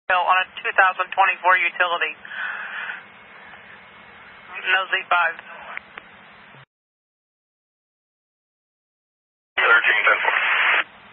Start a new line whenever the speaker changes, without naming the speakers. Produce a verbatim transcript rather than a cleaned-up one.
on a two thousand twenty-four utility. No Z five.